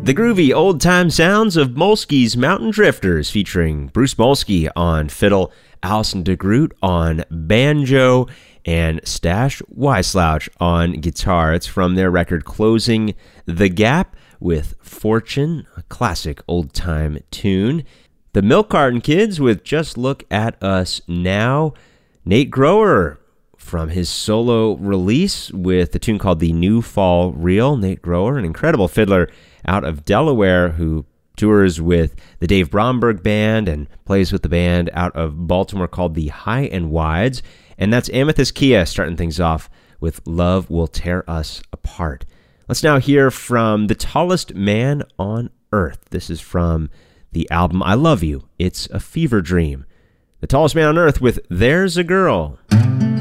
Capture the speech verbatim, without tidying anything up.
The groovy old-time sounds of Molsky's Mountain Drifters, featuring Bruce Molsky on fiddle, Alison DeGroot on banjo, and Stash Wyslouch on guitar. It's from their record Closing the Gap with Fortune, a classic old-time tune. The Milk Carton Kids with Just Look at Us Now. Nate Grower from his solo release with the tune called The New Fall Reel. Nate Grower, an incredible fiddler out of Delaware who tours with the Dave Bromberg Band and plays with the band out of Baltimore called the High and Wides. And that's Amethyst Kia starting things off with Love Will Tear Us Apart. Let's now hear from The Tallest Man on Earth. This is from the album I Love You, It's a Fever Dream. The Tallest Man on Earth with There's a Girl.